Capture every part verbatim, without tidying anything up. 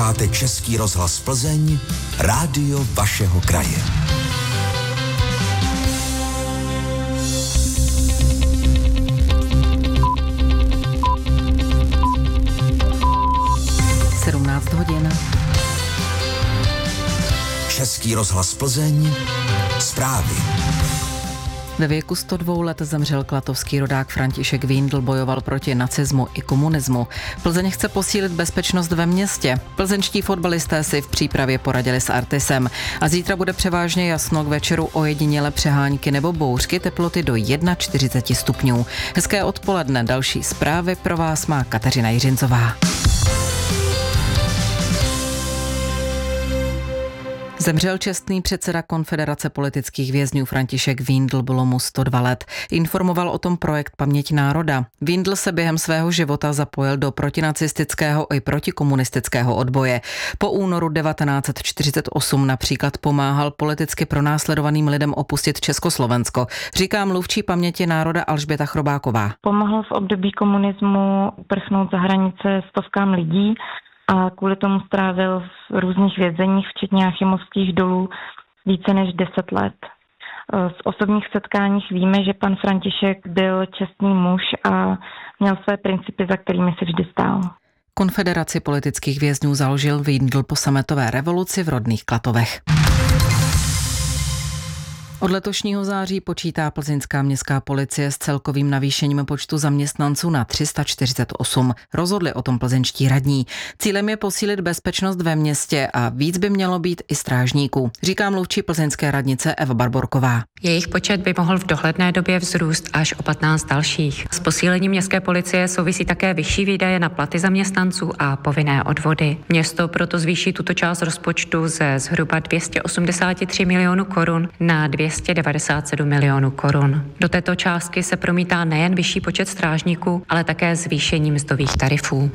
Posloucháte Český rozhlas Plzeň, rádio vašeho kraje. sedmnáct hodin. Český rozhlas Plzeň, zprávy. Ve věku sto dvou let zemřel klatovský rodák František Víndl, bojoval proti nacismu i komunismu. Plzeň chce posílit bezpečnost ve městě. Plzeňští fotbalisté si v přípravě poradili s Artisem. A zítra bude převážně jasno, k večeru ojediněle přehánky nebo bouřky, teploty do čtyřicet jedna stupňů. Hezké odpoledne, další zprávy pro vás má Kateřina Jiřincová. Zemřel čestný předseda Konfederace politických vězňů František Víndl, bylo mu sto dva let. Informoval o tom projekt Paměť národa. Víndl se během svého života zapojil do protinacistického i protikomunistického odboje. Po únoru devatenáct set čtyřicet osm například pomáhal politicky pronásledovaným lidem opustit Československo, říká mluvčí Paměti národa Alžběta Chrobáková. Pomohl v období komunismu uprchnout za hranice stovkám lidí a kvůli tomu strávil v různých vězeních, včetně Achimovských dolů, více než deset let. Z osobních setkáních víme, že pan František byl čestný muž a měl své principy, za kterými si vždy stál. Konfederaci politických vězňů založil Víndl po sametové revoluci v rodných Klatovech. Od letošního září počítá plzeňská městská policie s celkovým navýšením počtu zaměstnanců na tři sta čtyřicet osm. Rozhodli o tom plzeňští radní. Cílem je posílit bezpečnost ve městě a víc by mělo být i strážníků, říká mluvčí plzeňské radnice Eva Barborková. Jejich počet by mohl v dohledné době vzrůst až o patnáct dalších. S posílením městské policie souvisí také vyšší výdaje na platy zaměstnanců a povinné odvody. Město proto zvýší tuto část rozpočtu ze zhruba dvě stě osmdesát tři milionů korun na dvě stě devadesát sedm milionů korun. Do této částky se promítá nejen vyšší počet strážníků, ale také zvýšení mzdových tarifů.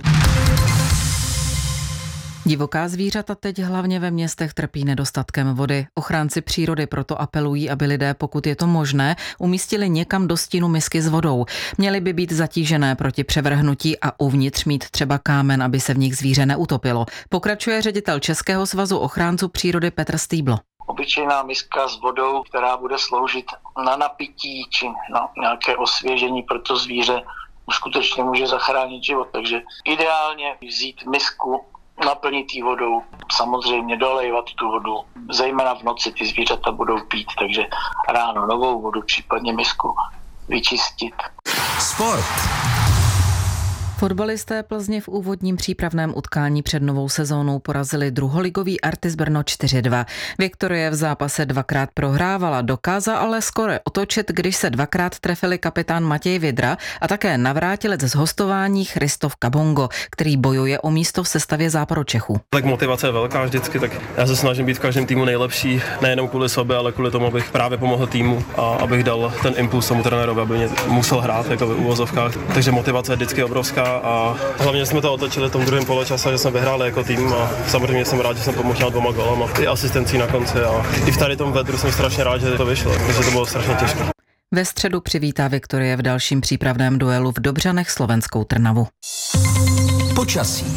Divoká zvířata teď hlavně ve městech trpí nedostatkem vody. Ochránci přírody proto apelují, aby lidé, pokud je to možné, umístili někam do stínu misky s vodou. Měly by být zatížené proti převrhnutí a uvnitř mít třeba kámen, aby se v nich zvíře neutopilo. Pokračuje ředitel Českého svazu ochránců přírody Petr Stýblo. Obyčejná miska s vodou, která bude sloužit na napití či na nějaké osvěžení pro to zvíře, skutečně může zachránit život. Takže ideálně vzít misku, naplnit jí vodou, samozřejmě dolejvat tu vodu, zejména v noci ty zvířata budou pít, takže ráno novou vodu, případně misku vyčistit. Sport. Fotbalisté Plzně v úvodním přípravném utkání před novou sezónou porazili druholigový Artis Brno čtyři dva. Viktorie v zápase dvakrát prohrávala, dokázala ale skore otočit, když se dvakrát trefili kapitán Matěj Vidra a také navrátilec z hostování Christoph Kabongo, který bojuje o místo v sestavě Záporočechů. Tak motivace je velká vždycky, tak já se snažím být v každém týmu nejlepší, nejenom kvůli sobě, ale kvůli tomu, abych právě pomohl týmu a abych dal ten impuls tomu trenérovi, aby mě musel hrát jako v úvozovkách. Takže motivace je vždycky obrovská. A hlavně jsme to otočili v tom druhém poločase, že jsme vyhráli jako tým a samozřejmě jsem rád, že jsem pomohl dvoma golama i asistencí na konci a i v tady tom vedru jsem strašně rád, že to vyšlo, protože to bylo strašně těžké. Ve středu přivítá Viktorie v dalším přípravném duelu v Dobřanech slovenskou Trnavu. Počasí.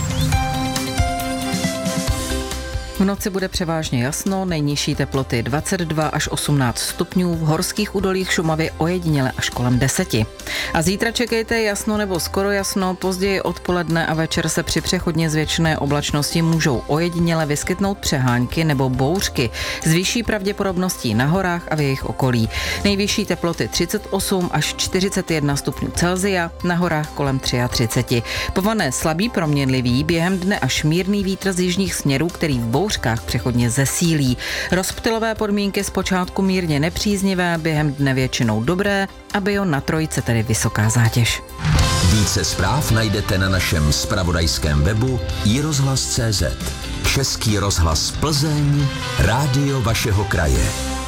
V noci bude převážně jasno, nejnižší teploty dvacet dva až osmnáct stupňů, v horských údolích Šumavy ojediněle až kolem deseti. A zítra čekejte jasno nebo skoro jasno, později odpoledne a večer se při přechodně zvětšené oblačnosti můžou ojediněle vyskytnout přehánky nebo bouřky s vyšší pravděpodobností na horách a v jejich okolí. Nejvyšší teploty třicet osm až čtyřicet jedna stupňů Celsia, na horách kolem třicet tři. Po vané slabý proměnlivý, během dne až mírný vítr z jižních směrů, který v bouřkách přechodně zesílí. Rozptylové podmínky zpočátku mírně nepříznivé, během dne většinou dobré a bio na trojce tedy vysoká zátěž. Více zpráv najdete na našem zpravodajském webu i rozhlas tečka cé zet. Český rozhlas Plzeň, rádio vašeho kraje.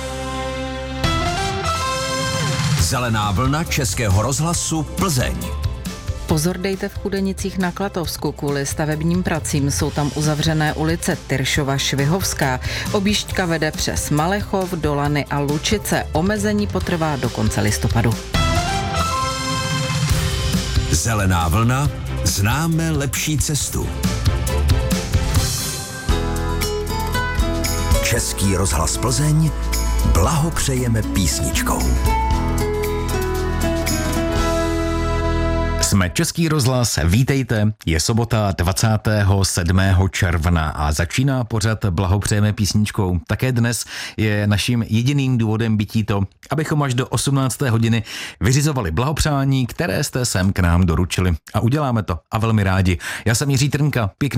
Zelená vlna Českého rozhlasu Plzeň. Pozor dejte v Chudenicích na Klatovsku, kvůli stavebním pracím jsou tam uzavřené ulice Tyršova Švihovská. Objížďka vede přes Malechov, Dolany a Lučice. Omezení potrvá do konce listopadu. Zelená vlna, známe lepší cestu. Český rozhlas Plzeň blahopřejeme písničkou. Jsme Český rozhlas, vítejte, je sobota dvacátého sedmého června a začíná pořad Blahopřejeme písničkou. Také dnes je naším jediným důvodem bytí to, abychom až do osmnácté hodiny vyřizovali blahopřání, které jste sem k nám doručili. A uděláme to a velmi rádi. Já jsem Jiří Trnka, pěkný